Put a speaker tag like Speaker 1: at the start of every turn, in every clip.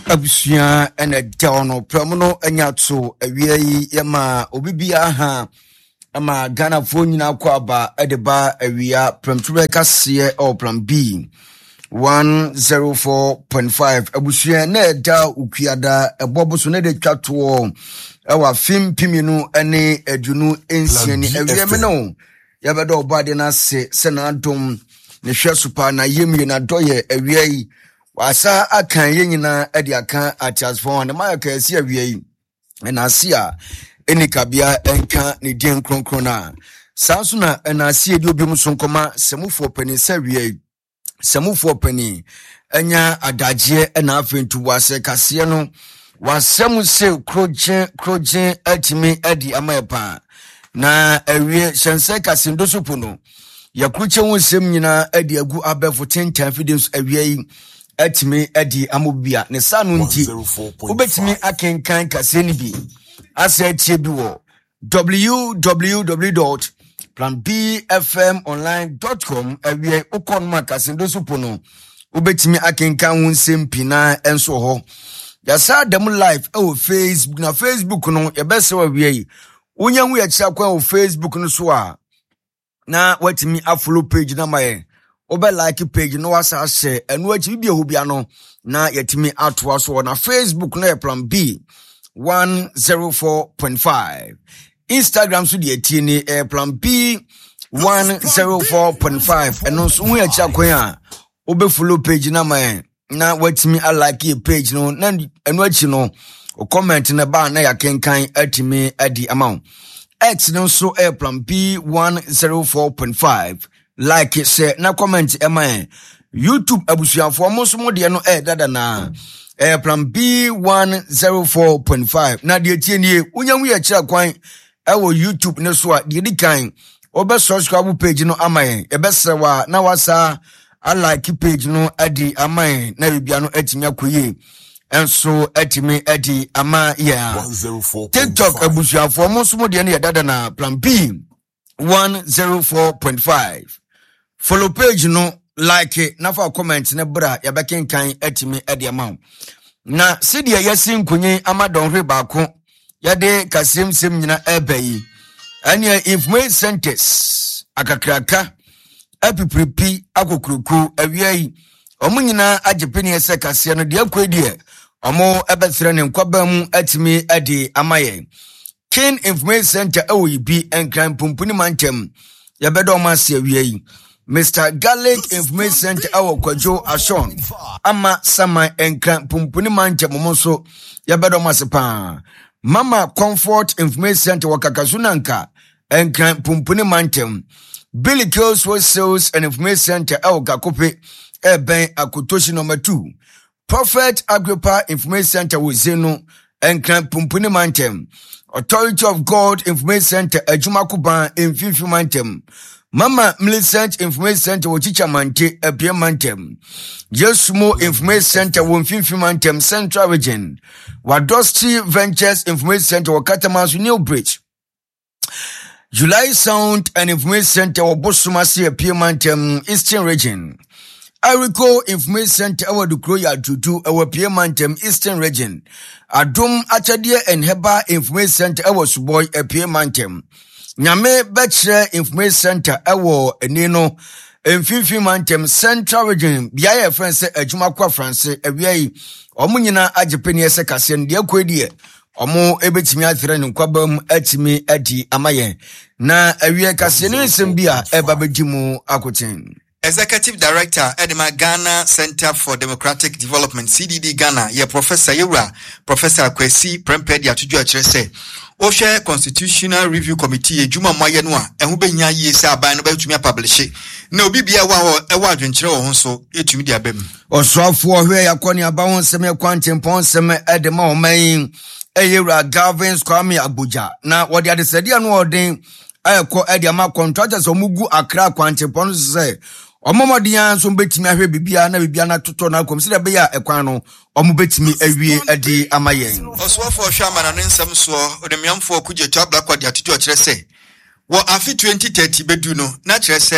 Speaker 1: Abusia ene dono pramono anyato awiai yama obibia ha ama Ghana fo nyina kwaba edeba awia pramtube kase o plan B 104.5 abusia na da ukuada eboboso na de twato ewa fim piminu ene adunu ensiani awia me no yabedo obade na se na dom ne hwesupa na yemie na doye awiai wasa akan yenyina edi akan atiasfo na mayaka esi awiai na asia enikabia enka ne din kronkron na sanso na na asia edi obium sonkoma semufo pani sawiai semufo pani anya adaje na afentu wase kase no wasem se krojen atimi edi amayepa na awie hyense kase ndosupu no yakruche wonsem nyina edi agu abefo 10 videos awiai atimi edi amobia ne sanu nti ubetimi akenkan kase ni bi asa tie bi wo www.planbfmonline.com awie ukon makase ndosupu no ubetimi akenkan wonsem pina enso ho yasa dem live o Facebook na Facebook no yebese awie unya hu ya kira kwa o Facebook no so a na watimi follow page na maye obe like page no wasa share enu achi bibia hobia no na yatimi atwa so na Facebook na plan B 104.5 Instagram so de atie ni plan B 104.5 enu so hu ya kira kwa obe follow page na maye na watimi like page no na enu achi no o comment na ba na yakenkan atimi adi amount X no so plan B 104.5 like say na comment YouTube abusuafo mo so mo de no dada na plan B 104.5 na de tie nie unyanwu ya kira kwan wo YouTube ne so a de dikan obe subscribe page no amaye ebesewa na wasa like page no adi amaye na bibia no atimi akoye enso atimi adi ama ya TikTok abusuafo mo so mo de ne dada na plan B 104.5 follow page no like na fa comment na bra ya bekenkan atimi adi ama na sidia yasin kunyi amadon hwe baako ya de kasemsem nyina ebayi ania information centers akakraka apipripi akokuruku awiai omunyina agepeni ese kase no de akwedie omo ebesere ne nkwaba mu atimi adi amaye King Information Center OEB enkran pumpuni mantem yabedo mase awiai Mr. Garlic Information Center Kwadwo Ashon ama sama enkran pumpuni mantem moso yabedo mase pa Mama Comfort Information Center wakakazunanka enkran pumpuni mantem Billy Kills Sales and Information Center Gakope ben Akotoshi number 2 Prophet Agrippa Information Center Zeno enkran pumpuni mantem Authority of God Information Center Ajumakuba Mfifi mantem Mama Millicent Information Center Chicha Mante Apia mantem Yesumo Information Center Mfifi mantem Central Region Wadosti Ventures Information Center Wakatamasu New Bridge July Sound and Information Center Bosumasi Apia mantem Eastern Region Arico Information Center Dukroya Dudu Apia mantem Eastern Region Adum Achadie and Heba Information Center Suboy Apia mantem Nyame Bachelor Information Center Enino Mfifi mantem Central Region Biaya France Ajumakwa France Awiai Omunyina Ajepeni ese kase ndi akwedie omo ebetimi athre nkwabam atimi adi amaye na awie kase ne nsembia ebabegimu akoten
Speaker 2: Executive Director Edema Ghana Center for Democratic Development CDD Ghana ye Professor Yura Professor Kwesi Prempedi atuju akirese o share Constitutional Review Committee ejuma moye no a ehu benya yi se aban no betumi publish na obi bia wa ho ewa adwenkyere wo ho so etumi dia bam
Speaker 1: osofo ohwe yakoni aba ho nsem kwantempon nsem edema oman Eyura Gavin Kwame Abuja na wodi adesadia no odin ayeko edi ama contractors omugu Accra kwantempon se omomodian so betimi ahwe bibia na bibia na toto na komsida be ya ekwan no omubetimi awie adi amayen
Speaker 2: osofo hwama na nsem so odemiamfo kugye to Blackwood atutu akirese wo afi 2030 bedu no na kirese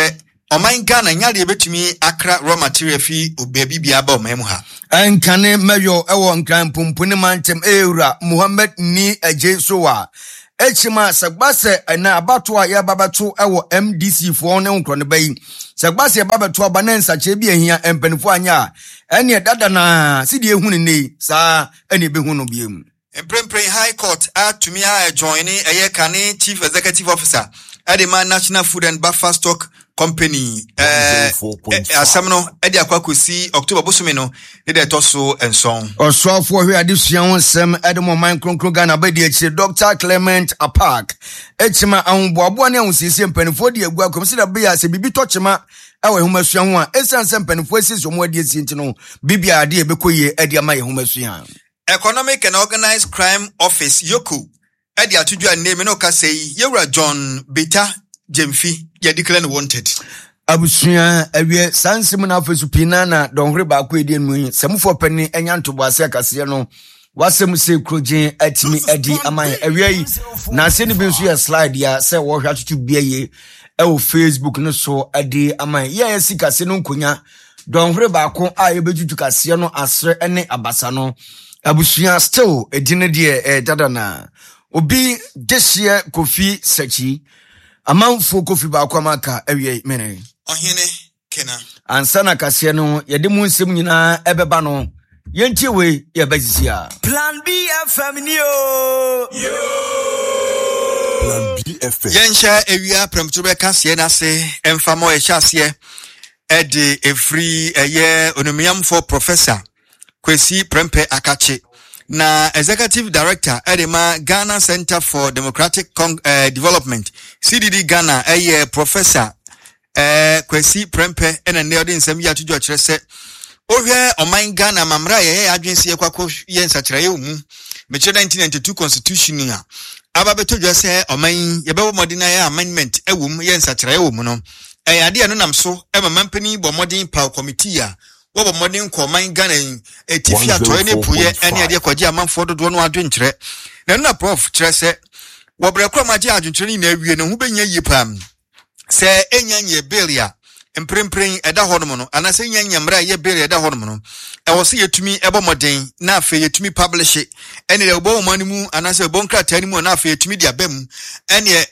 Speaker 2: Oman Ghana nyade betumi akra raw material fi obabi bia ba oman mu ha.
Speaker 1: Enkane meyo ewo nkran pumpuni mantem Ewura Muhammad ni eje sowa. Echima sagbase na abato a ya babato ewo MDC fo ne nkro ne bayi. Sagbase babato abanensa chebi ehia empanifo anya ene dada na sidi ehunu ne sa ene behunu biem.
Speaker 2: Emprempren High Court atumi a joining eye kane Chief Executive Officer Adema National Food and Buffer Stock Company asamno edi akwakosi October bosome no ne de toso enson
Speaker 1: osofo hwe adesua wonsem edemo man kronkro Ghana bedi echi Dr. Clement Apak echima ahunboabo ne ahusisi mpanifo de agua komsida be ya se bibi tochema awe humasua ho a esanse mpanifo esisi omo adi esi ntino bibia ade ebekoye edi ama ye humasua.
Speaker 2: Economic and Organized Crime Office Yoku edi atudwa name no ka sei Yewura John Beta Jemfi ya declare wanted.
Speaker 1: Abusua awie sansim na afesu pina na donhre ba ko edi enu semfo pani enya ntobo ase akase no wasem se krojen atimi edi aman awie na ase ne bensu ya slide ya se wo hwa tutu biaye e Facebook no so edi aman ya sikase no nkonya donhre ba ko a yebetutu kase no asre ene abasa no abusua still edine de dada na obi dehye Kofi Sachi amanfo Kofi ba kwa maka awie mene
Speaker 2: ohene kena
Speaker 1: ansana kase no yede mu nsem nyina ebeba no yentiewe yebazisia
Speaker 3: Plan B FM ni o
Speaker 4: Plan B FM
Speaker 2: yensha ewia premtube kase na se emfamo ehase ede efri eye onomiam for Professor Kwesi Prempeh Akache na Executive Director Edema Ghana Center for Democratic Development CDD Ghana Professor Kwesi Prempeh ena ne odi nsem ya tuju akire se ohwe oman Ghana mamra ye adwense ye kwakọ ye nsakire ye mu meche 1992 constitution ya aba betodwa se oman ye be modern ya amendment ewum ye nsakire ye mu no ade no nam so mampani bo modern power committee ya wo modern koman Ghana etifi atoye ne puye ene ade kwaje amanfo dodo no adwenkyere na prof kire se wo brekro maje adwenkyere ni na awie no hu benya yipam se enyanye belia emprempren eda honom no anase enyanye mra ye belia eda honom no e wo se yetumi ebo modern na afa yetumi publish ene le bo manimu anase bo nkrata animu na afa yetumi dia bam ene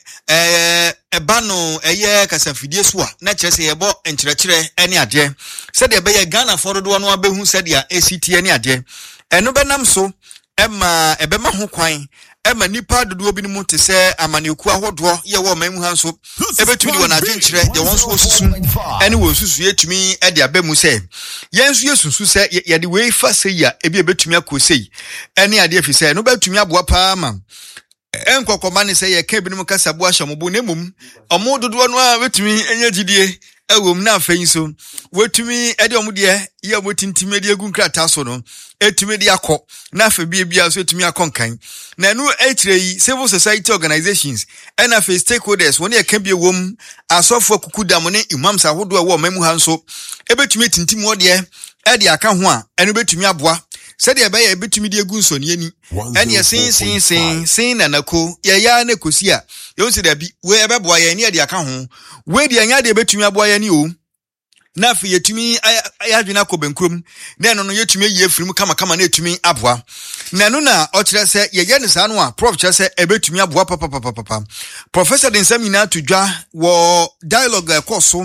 Speaker 2: eba no eye kasafidie so a na kire se yebo enkyerɛkyerɛ ene ade se de be ye Ghana fododo no abehu se de ACT ene ade eno benam so ema ebema ho kwan ema nipa dodo bi mu te se amaneku ahodo ye wo mamu ha so ebetumi de wona adwenkyerɛ de won so osusu ene wo osusu yetumi e de abemu se yensu yesusu se ye de we fa se ya ebi ebetumi akosei ene ade afi se no betumi aboa pa ma enkokoma ne se ye ka bi no kasa bo ahyamobo nemum omo dodo no a betumi enya gidie ewom na afan so wetumi ede omude ye wotintime de egu nkrata so no etumi de akọ na afa bia so etumi akonkan na nu etrei civil society organizations and afa stakeholders woni e ka bia wom asofo kukudam ne imams ahodo a wo mamu ha nso ebetumi tintim ode ede aka ho a eno betumi aboa sede ebe ya betumi de egu nsoni ani ene sin na nako ya na kosi a yo se da bi we ebeboa ya ni ade aka ho we de anya de betumi aboa ya ni o na afi yetumi ayadwena kobenkrom na eno no yetumi ye firim kama na etumi aboa na no na o kire se ye ne sa no a prof kire se ebetumi aboa papa Professor Dinsamina tudwa wo dialogue koso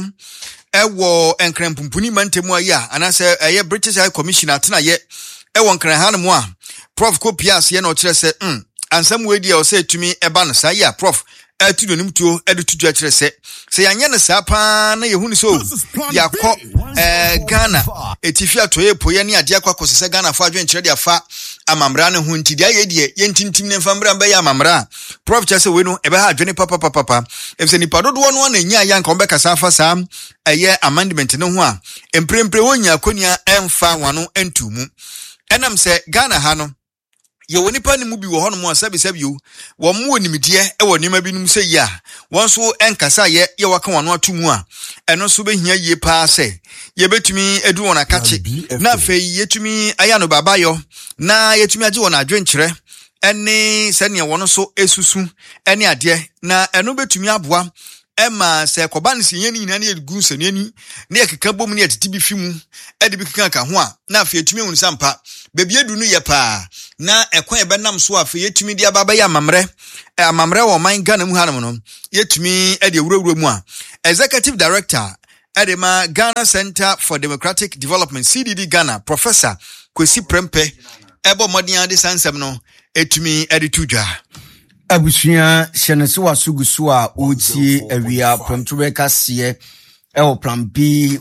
Speaker 2: ewo enkrempumpuni mantemu aya anase eye British High Commission atena ye ewo nkran hanmu a prof ko pias ye na o kire se ansam we dia o se etumi eba no sa ya prof atudo nimtuo edutudwa kire se yanye ne sa pa na yehunu so yakọ Ghana etifi atoye poye ne ade akwa kosese Ghana fa adwen de afa amamra ne ho ntidi aye de yentintim ne famra ba ya amamra prof chese we no ebe ha adwene papa efse nipa dodo no na nya ya nka obe kasa afa sa eye amendment ne ho a emprempre wonya akonia emfa wano entumu enam se Ghana ha no ye woni pa ne mu bi wo hono mo asabi o wo mo onimdie e wo nima binum se ya won so enkasa ye waka wano atumu a eno so behia ye pa se ye betumi edu wona kache na fe yetumi aya no babayo na yetumi age wona adwenkyere ene se ne wono so esusu ene ade na eno betumi aboa Emma se koba nsi yeni na ne gu nso nani na yekeka bom na yetiti bi fimu ade bi keka ka ho a na afi etumi hu sampa bebi edu no ye pa na ekwan e benam so afi yetumi dia baba ya amamre wo man Ghana mu hanum no yetumi ade wurawura mu a executive director Edema Ghana Center for Democratic Development CDD Ghana Professor Kwesi Prempeh ebo modern de sansem no etumi ade tudwa
Speaker 1: Abusuya shenese wasugusu a uti awia promtube kase plan B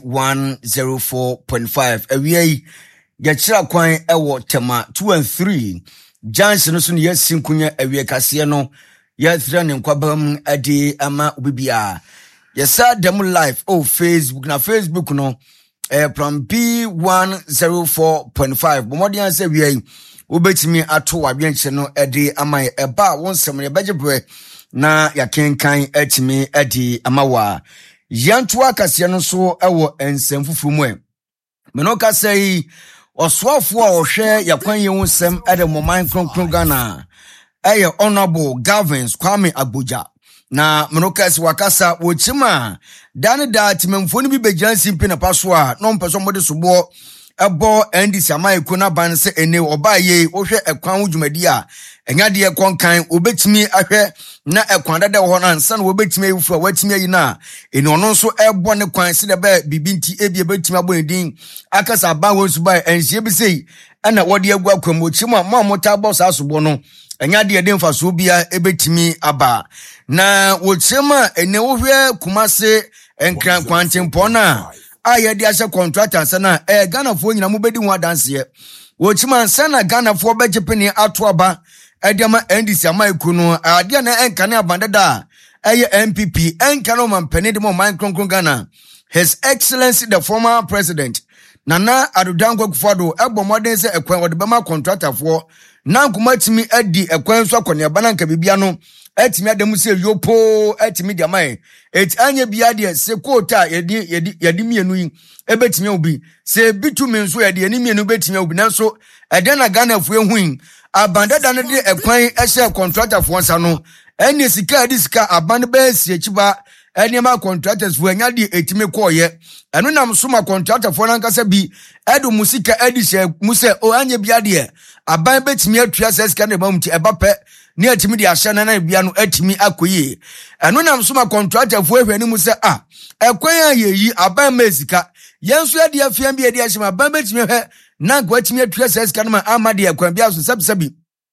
Speaker 1: 104.5 awia yi yachira kwan tema 2 and 3 Johnson so ne yasinkunya awia kase no yathira ne nkwabam ade ama obibia yesa dem live Facebook na Facebook no plan B 104.5 bomodian se awia yi ubetimi ato wadwenche no ede amai eba wonsem ne begebre na yakenkan etimi ede amawa yanto akase no so ewo ensemfufu mu menoka sei oswafo a ohwe yakwan yewonsem ede moman kronkron Ghana honorable Gavins Kwame Abuja na menoka sei wakasa wochima dane da timemfoni bi bejansi mpina paso a no mpeso mode sobo ebo ndc amaiko na ban se ene obaye ohwe ekwan wudwumadi a enya de konkan obetimi ahwe na ekwan dada ho na nsa na obetimi awufura watimi ayi na ene ono nso ebo ne kwan se de ba bibinti ebie betimi abonedin akasa ban wonsu ba enhie bi sei ana wode agua kwamochima ma mota boss asobo no enya de de mfaso bia ebetimi aba na wochima ene ohwe kumase enkran kwantempo na aye de ashe contractor sana Ghana fo nyina mobedi ho adanse wochima sana Ghana fo begepene atoaba edema ndc amaiku no ade na enkane abandada MPP enkane mampene de mo man kronkron Ghana His Excellency the former president Nana Adudankwa Akufo-Addo ebo modern se ekwan wode bema contractor fo na nkomatimi adi ekwan so akone bananka bibia no etimi adamu se yopo etimi de mai anya bia de se quota yedi mienu yi ebetimi obi se bitumi nso yedi ani mienu betimi obi nanso ede na Ghana fu ehuin abandada ne de ekwan ehye contractor fo nsa no eni sika edi sika aban be si echiba enema contractors fu anya de etimi koye eno nam so ma contractor fo nankasa bi edu musika edi she muse o anya bia de aban betimi atua sika ne bamti ebape ni atimi di ahya na bia no atimi akoyi eno nam so ma contractor fu ehwe ni mu se ekwan ayeyi aban mesika yenso ya de afia bia de ahya aban betimi hwe na go atimi atua sika no ma amade ekwan bia so sabisabi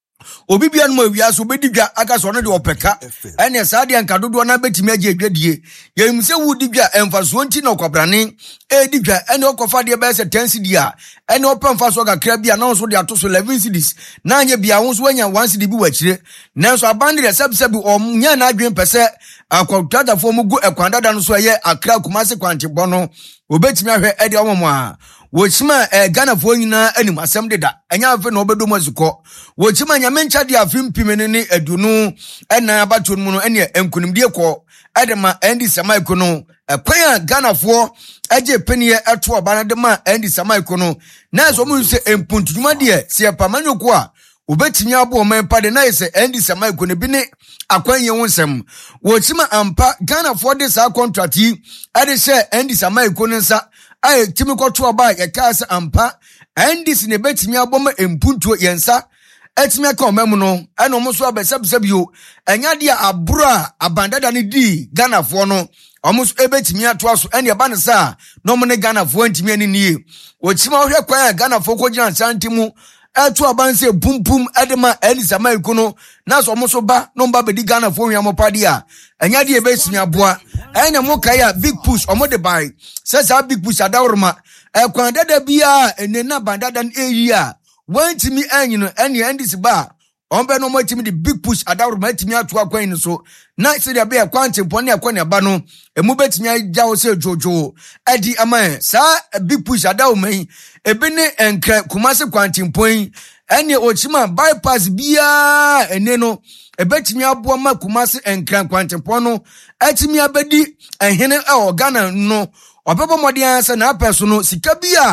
Speaker 1: obi bia no awia so bedidwa akaso no de opeka ene saade ankadodo na betimi age adwadie yem se wudidwa emfaso nti na okobrane edidwa ene okofa de be se 10 cedi a ene opemfaso kakra bia na so de atoso 11 cedis na anya bia ho so anya 1 cedi bi wachire nanso abande de sabisabi nya na adwen pese akwatata fo mu go ekwandada no so ye akra kumase kwantebɔ no obetimi ahwe ede omomo a wochima Ghana fo nyina anim asem deda enya afi na obedo mazukɔ wochima nyamencha de afim pimene ne adunu ena abato mu no ene enkunimdie kɔ edema endi samaiko no ekwan Ghana fo eje penie eto oba de ma endi samaiko no na so mu se empuntuma de se pamanyoko a obetimi abo mempa de na ise endi samaiko ne bi ne akwan ye wonsem wochima ampa Ghana fo de sa contract yi ade she endi samaiko ne nsa aye timi koto oba ye kase ampa ndis ne betimi aboma empuntuo yensa etimi aka omem no eno mo so abesabsabio enya dia abura abandada ne di Ghana fo no omuso ebetimi ato aso ene ba ne sa no mo ne Ghana fo ntimi ani nie ochima ohwe kwa Ghana fo ko gina santimu eto abanse pumpum edema Elisa Maiku no na so omuso ba no mba bedi Ghana fo hwia mopade a enya dia ebetimi aboa enya mo kai big push omode bai sesa big push adawroma ekwan dada bia enena bandada eyi a wantimi anyino ene ndisi ba ombe no matimi di big push adawroma atimi ato akwan ni so na se dia bia kwantempo ne akwan ba no emu betimi ajawo se jojo adi ama sa big push adawroma ebe ne enka kumase kwantempo ene ochima bypass bia ene no ebetimi aboa ma kumase enka kwantempo no atimi abedi ehene Ghana no obebo mode ansa na apeso no sika bia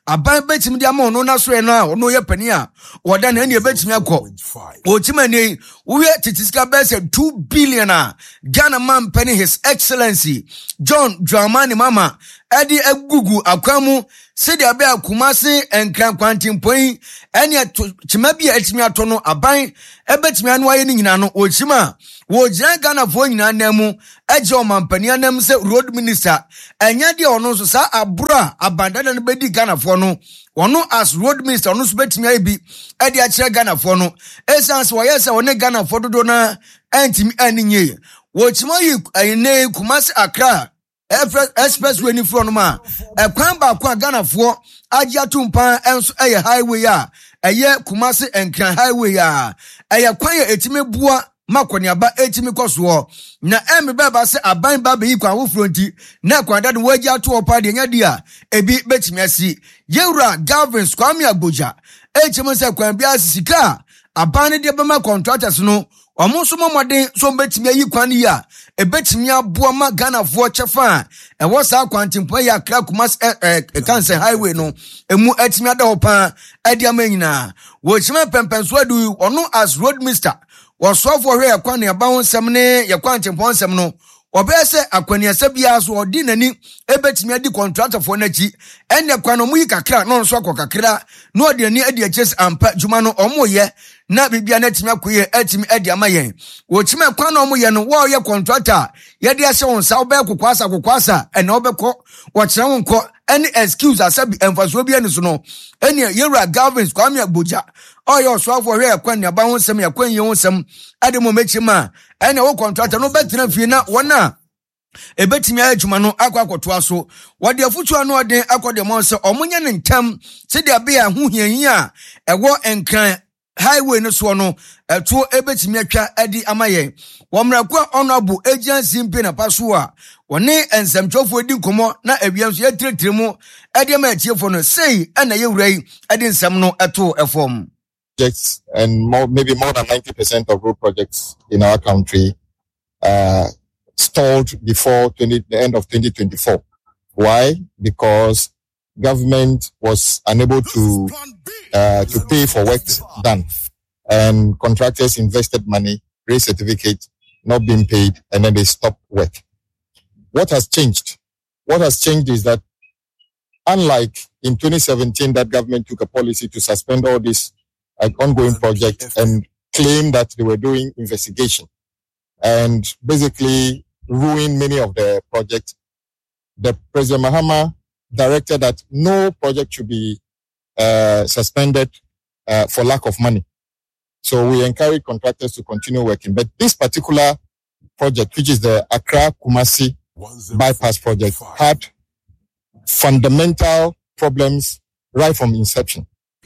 Speaker 1: aban betimi dia ma no na so no a no ye pani a woda na ne betimi akọ otima ne uye titiska bese 2 billion a Ghana man penny His Excellency John Dramani Mama edi egugu akwamu sidi abe akumase enkran kwantimpoi ene chima bia etimi ato no aban ebetimi anu aye ni nyina no ochima wo jian Ghana fo nyina namu eje o mampani anam se road minister enya de ono so sa abura abandada no bedi Ghana fo no ono as road minister ono so betimi ayi edi a kire Ghana fo no essence wo yesa one Ghana fo dodo na entimi aninye wo chima yi ene kumase Accra expressway ni front ma ekwan ba kwa Ghana fo agya tumpan enso eye highway a eye Kumasi Enkran highway a eye kwan ye etime bua makoni aba etime koso na beba se aban ba be kwan wo fronti na kwan da wo agya to opa de nya dia ebi betime asi Yewura Gavin Kwame Agboja etime se kwan bia sisika aban de bema contractors no omo so momoden so betime yi kwan ya ebetimi aboa ma Ghana fo chefa e wo sa kwantimpo ya Accra Kumasi Kanse highway no emu etimi ada hopa adi amanyina wo chima pempenso adu ono as road minister wo so for hwe yakwan ne ba wonsem ne yakwantimpo wonsem no obese akwaniasa bia so odi nani ebetimi adi contractor fo nachi enne kwan no mu yi kakra no so akokakra no odi ani adi aches ampa juma no omoye na bibia na timi akoye etimi adi amayen wo chima kwan no omoye no wo ye contractor ye de ase won sa obe kokwasa ene obekọ wo kire won ko any excuse asabi emfaso bia ni so no ene Yewura Gavin Kwame Agboja oyo so afọ hwe akwan ne ba wonsem yakwan ye wonsem ade mo mechima ene wo contractor no betena fi na wona ebetimi adwuma no akwakoto aso wode afutu anu oden akode mo se omunye ne ntam se de abe a hu hianyi a ewo Enkran highway no so no eto ebetimi atwa adi amaye womrakwa honorable agency mpe na paso a woni ensamtwofo di nkomo na awiam so yetretremu adi ama atiefo no sei na Yewura yi adi nsam no eto efom
Speaker 4: projects and maybe more than 90% of road projects in our country stalled before the end of 2024. Why? Because government was unable to pay for work done, and contractors invested money, raised certificate, not being paid, and then they stopped work. What has changed? What has changed is that unlike in 2017, that government took a policy to suspend all these ongoing projects and claim that they were doing investigation and basically ruin many of the projects. The President Mahama directed that no project should be suspended for lack of money. So we encourage contractors to continue working. But this particular project, which is the Accra Kumasi bypass project, had fundamental problems right from inception.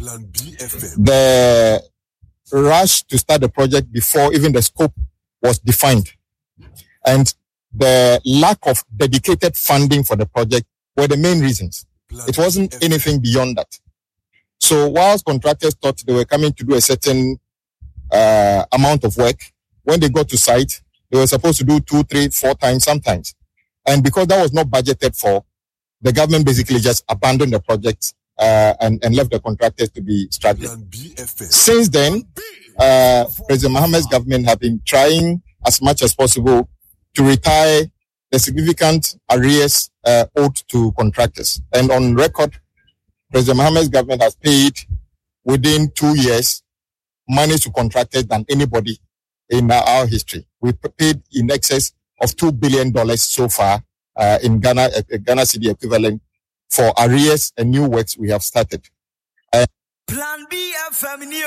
Speaker 4: The rush to start the project before even the scope was defined, and the lack of dedicated funding for the project were the main reasons. It wasn't anything beyond that. So whilst contractors thought they were coming to do a certain amount of work, when they got to site, they were supposed to do 2, 3, 4 times sometimes. And because that was not budgeted for, the government basically just abandoned the project and left the contractors to be struggling. Since then, President Mahama's government have been trying as much as possible to retire the significant arrears owed to contractors. And on record, President Mahama's government has paid within 2 years money to contractors than anybody in our history. We paid in excess of $2 billion so far in Ghana cedi equivalent for arrears and new works we have started.
Speaker 3: Plan B family.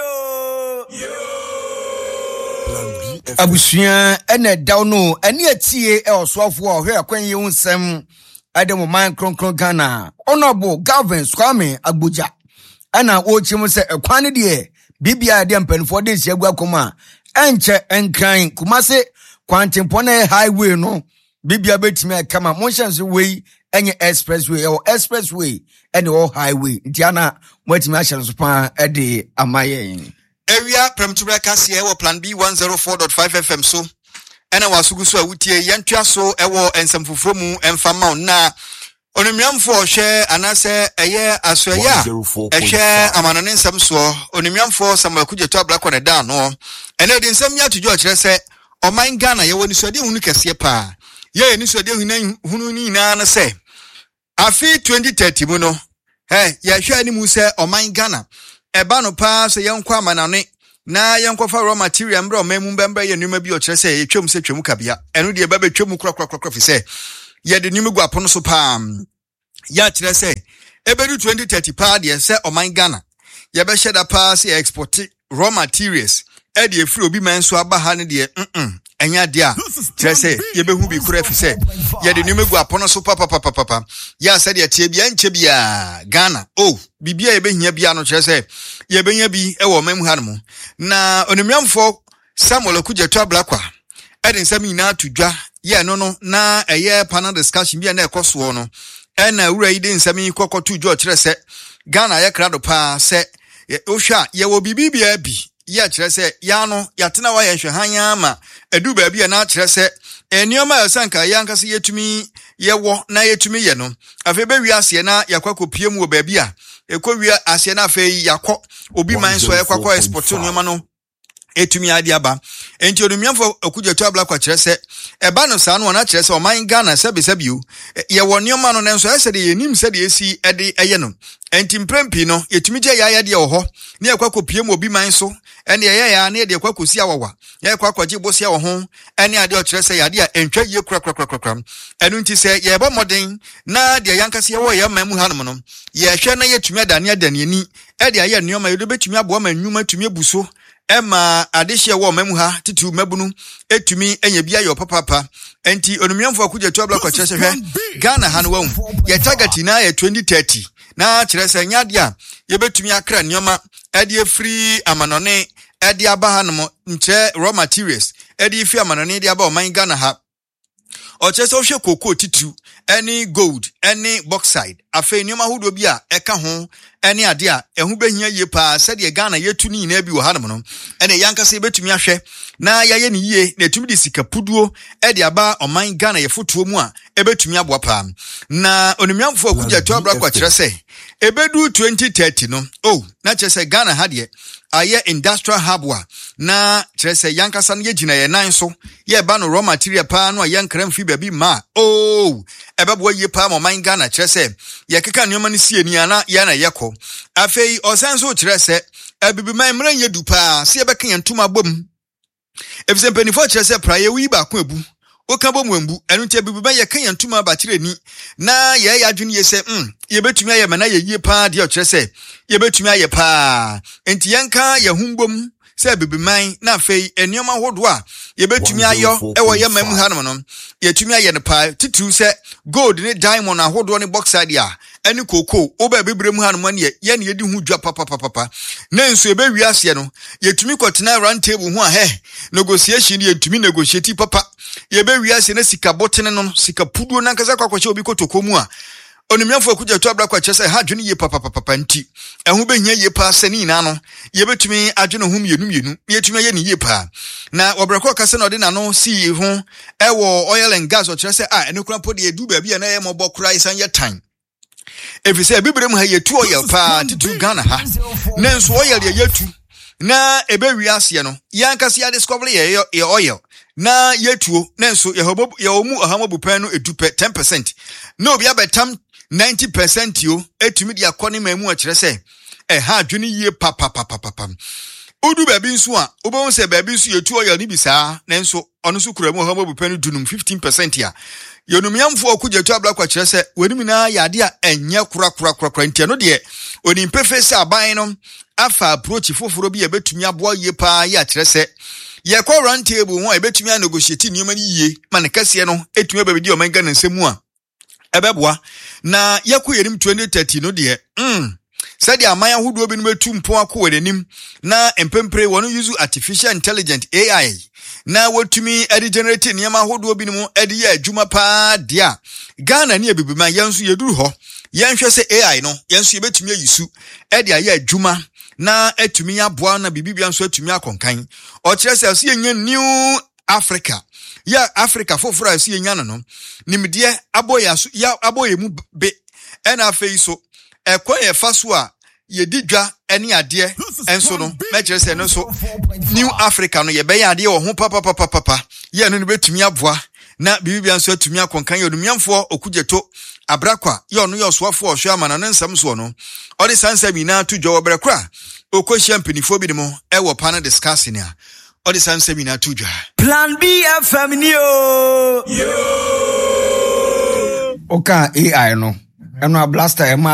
Speaker 1: Abusuan ene dawno ene atie e osofo ohwe akwan ye unsem ademo man kronkron Ghana Honorable Gavin Kwame Agboja ana ochim se ekwan de bibia de mpanfo de siagua koma enche Enkran Kumasi kwantimpo na highway no bibia betimi akama monshanse wey enye expressway or expressway ene o highway ntiana mwetimi ahyanso pa ede amaye
Speaker 2: area premtura kase ewo plan B 104.5 FM so ena wasugu so awutie yentua so ewo ensamfufro mu emfama na Onimiamfo hwe anase eye asoya ehwe amanone nsam so onimiamfo Samuel Kudjeto Ablakwa ne da no ene de nsam ya tudwo kire se oman Ghana ye woni so de hunu kese pa ye ni so de hunu ni na se afi 2030 mu no ye hwe ani mu se oman Ghana eba no pa so ye nkwa amanane na ye nkwa fa raw material mbra omamu mbemba ye numa bi o kire se ye twem se twem kabia eno de eba betwem kura fi se ye de nimu guapono so pam ya kire se ebedu 2030 pa de se oman Ghana ye be sheda pa se export raw materials e de free obi man so aba ha ne de enya de a kire se ye be hu bi kura fi se ye de nimu guapono so papa ya se de tie bia nche bia Ghana bibia ye be hia bia no kire se ye be nya bi e wo mamu ha no na onimiamfo Samuel Kudjeto Ablakwa e de nsam ina tudwa ye no na eye panel discussion bia na ekoso no na wura yi de nsam kokotu jo kire se Ghana ye krado pa se ohwa ye wo bibia bi ye kire se ya no yatena wa ye hwe hanya ma edu ba bia na kire se enioma yasanka yankase yetumi ye wo na yetumi ye no afi be wi ase na yakwakopie mu ba bia ekowia ase na afi yakọ obi man so yakwakọ export enioma no etumi ade aba enti onimiamfo Kudjeto Ablakwa kire se eba no sa no na kire se oman Ghana sebisebio ye wonioma no nenso ese de yenim se de esi ede eye no enti mprempi no yetumi je ya de ho ne yakwakopie mu obi man so ene ye ya ne de yakwakosi awawa ye yakwakoje bosi awo ho ene ade o kire se ya de a entwa ye kura enu nti se ye ba modern na de yankase ye wo ye mamu hanom no ye hwe na yetumi adane ani ede aye nioma ye do betumi abo ma nnwuma tumi ebuso Emma adehye wo mamu ha titu mabunu etumi enye bia yo papa enti onimiamfo Kudjeto Ablakwa kire se hwe Ghana ha no wahu ye target na ye 2030 na kire se nyade a ye betumi akra nioma ade free amanone ade aba ha no nche raw materials ade free amanone ade aba oman Ghana ha o kire se ohwe koko titu any gold any bauxite afa nioma hodo bi a eka ho ene ade a ehu behia ye pa se de Ghana yetu ni na bi wo hanom no ene yankase betumi ahwe na yaye ni yie na etumi di sika puduo e de aba oman Ghana ye fotuo mu a ebetumi aboa pa na onimiamfo Kudjeto Ablakwa kire se ebedu 2030 no na kire se Ghana ha de aye industrial hub wa na kire se yankasa no ye gina ye nan so ye ba no raw material pa no yankram fi ba bi ma ebebo ye pa oman Ghana kire se ye keka nioma ni sie ni ana ya na yeko afei osanso kire se abibiman mran ye dupa se ye beka yantuma bom efise penifo kire se praye wi ba ko ebu oka bom wembu enu nti abibiman ye kan yantuma ba kire ni na ye ya dwene ye se ye betumi aye mana ye yie pa de o kire se ye betumi aye pa enti yanka ye humbom se bibiman na afei enioma hodo a ye betumi ayo ewo ye mamu hanom no ye tumi aye ne pa titu se gold ne diamond ahodo ne bauxite a eni koko oba bebrem hanom ne ye ne yedi hu dwa papa na nso ye be wiase no ye tumi kotena round table hu a negotiation ye tumi negotiate papa ye be wiase na sika botene no sika puduo na nkasa kwakwache obi kotokomu a onimiamfo Kudjeto Ablakwa kire se ha dwene ye papa nti ehu behia ye pa sani na no ye betumi adwene hu mienu ye tumi ye ni ye pa na obrako kase na ode na no si hu ewo oil and gas o kire se enokura podi edu ba bia na ye mobo kura isan ye tan efise bibrem ha ye tu oil pa titu Ghana ha nenso oil ye yetu na ebe wiase no yankase ya discover ye oil na yetuo nenso ye omu ahamobu pan no edupe 10% na obi abetam 90% yo etumi dia kone mamu a kire se ha dwene yie papa odu ba bi nso a obon se ba bi nso yetu oya ni bisa nenso ono so kura mu ha mabu panu dunum 15% ya yonumiamfo Kudjeto Ablakwa kire se wani mina yade a enye kura ntia no de oni mpefe se aban no afa approach foforo bi ebetumi aboa yie pa ya kire se ye kwa round table ho ebetumi a negotiate nioma ni yie man kase no etumi ba bi di oman Ghana nsemu a ebeboa na yakọ yenim 2030 no de said the amaya hudu bi no betu mpo akọ wenim na empempre wono use artificial intelligent AI na wotumi edi generate niam ahodo bi no mu edi ya adwuma pa dia Ghana ne ebibima yenso yeduru ho yenhwe se AI no yenso yebetumi ayisu edi ya adwuma na etumi aboa na bibibia nso etumi akonkan o kire se so yenye new Africa ya Africa foforo a si enya no nimde aboya ya aboye mu be ena afei so ekwan ye fa so a ye didwa ene ade enso no mekere se no so New Africa no ye be ya ade wo ho papa ye no betumi aboa na bibia nso atumi akonkan ye onumiamfo okujeto abrakwa ye ono ye osoafo ohwe amana no nsam so no odi sansami na to dwo obrekra okohia mpanifo bi mo ewo panel discussing a odi sansami na to dwo
Speaker 3: Plan B FM ni o.
Speaker 1: Oka AI no eno a blaster